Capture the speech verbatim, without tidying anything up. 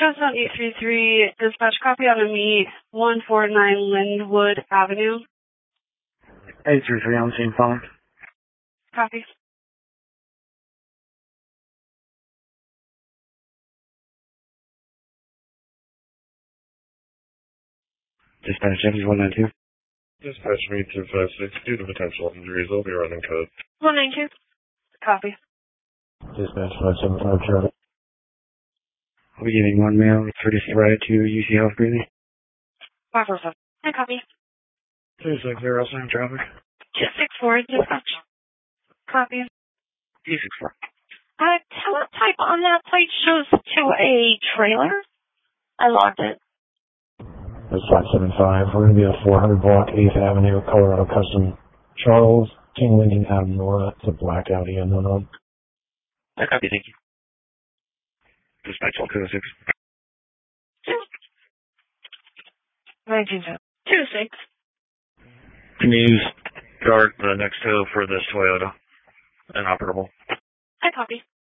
Johnson eight three three, dispatch copy on a meet, one four nine Linwood Avenue. eight three three on the scene phone. Copy. Dispatch Jeffy one nine two. Dispatch me two five six. Due to potential injuries, I'll be running code. one nine two. Copy. Dispatch five seven five Charlie. I'll be giving one male courtesy ride to U C Health Greeley. five four seven. I copy. two six zero Sam traffic. two six four, dispatch. Copy. two six four. Uh, teletype on that plate shows to a trailer. I logged it. That's five seven five. We're going to be at four hundred block eighth Avenue, Colorado Custom. Charles, King Lincoln Avenue, Nora. It's a black Audi unknown on. I copy, thank you. Dispatch all two oh six. nineteen two six. Can you use guard the next tow for this Toyota? Inoperable. I copy.